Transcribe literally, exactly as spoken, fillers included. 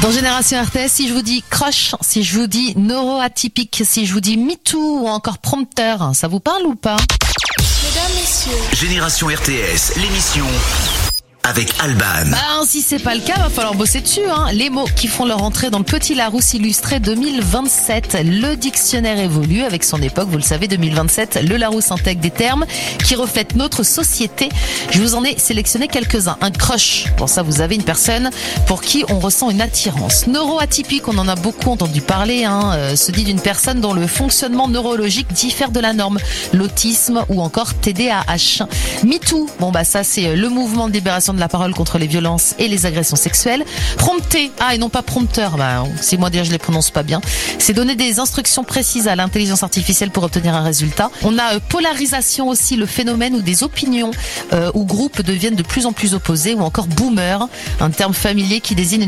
Dans Génération R T S, si je vous dis crush, si je vous dis neuroatypique, si je vous dis MeToo ou encore prompteur, ça vous parle ou pas? Mesdames, messieurs. Génération R T S, l'émission avec Alban. Bah, si c'est pas le cas, va falloir bosser dessus, hein. Les mots qui font leur entrée dans le Petit Larousse illustré deux mille vingt-sept. Le dictionnaire évolue avec son époque. Vous le savez, deux mille vingt-sept, le Larousse intègre des termes qui reflètent notre société. Je vous en ai sélectionné quelques-uns. Un crush. Pour ça, vous avez une personne pour qui on ressent une attirance. Neuroatypique, on en a beaucoup entendu parler, hein. Euh, se dit d'une personne dont le fonctionnement neurologique diffère de la norme. L'autisme ou encore T D A H. MeToo. Bon, bah, ça, c'est le mouvement de libération de la parole contre les violences et les agressions sexuelles. Prompter, ah et non pas prompteur, bah c'est moi dire je les prononce pas bien. C'est donner des instructions précises à l'intelligence artificielle pour obtenir un résultat. On a euh, polarisation aussi, le phénomène où des opinions euh, ou groupes deviennent de plus en plus opposés, ou encore boomer, un terme familier qui désigne